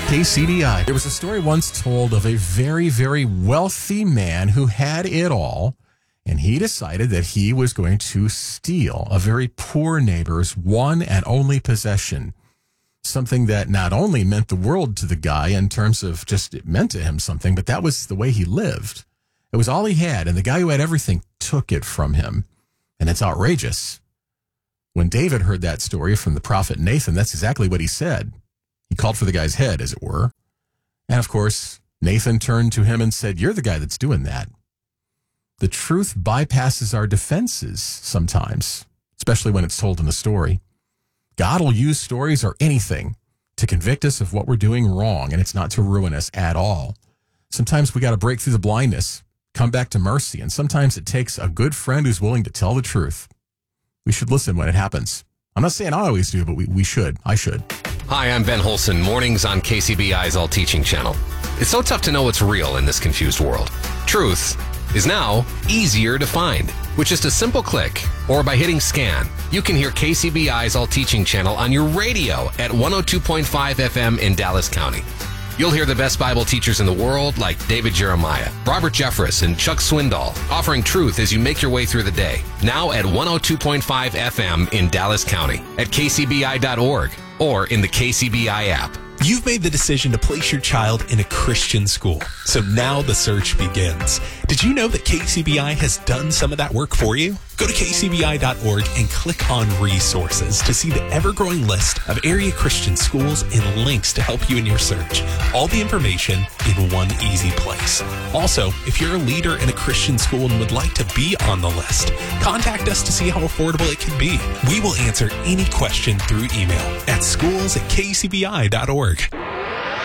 KCBI. There was a story once told of a very, very wealthy man who had it all, and he decided that he was going to steal a very poor neighbor's one and only possession. Something that not only meant the world to the guy in terms of just it meant to him something, but that was the way he lived. It was all he had, and the guy who had everything took it from him. And it's outrageous. When David heard that story from the prophet Nathan, that's exactly what he said. He called for the guy's head, as it were. And of course, Nathan turned to him and said, "You're the guy that's doing that." The truth bypasses our defenses sometimes, especially when it's told in a story. God will use stories or anything to convict us of what we're doing wrong, and it's not to ruin us at all. Sometimes we got to break through the blindness, come back to mercy, and sometimes it takes a good friend who's willing to tell the truth. We should listen when it happens. I'm not saying I always do, but we should. I should. Hi, I'm Ben Holson, mornings on KCBI's All Teaching channel. It's so tough to know what's real in this confused world. Truth is now easier to find. With just a simple click or by hitting scan, you can hear KCBI's All Teaching channel on your radio at 102.5 FM in Dallas County. You'll hear the best Bible teachers in the world like David Jeremiah, Robert Jeffress, and Chuck Swindoll offering truth as you make your way through the day. Now at 102.5 FM in Dallas County, at kcbi.org, or in the KCBI app. You've made the decision to place your child in a Christian school, so now the search begins. Did you know that KCBI has done some of that work for you? Go to kcbi.org and click on resources to see the ever-growing list of area Christian schools and links to help you in your search. All the information in one easy place. Also, if you're a leader in a Christian school and would like to be on the list, contact us to see how affordable it can be. We will answer any question through email at schools@kcbi.org.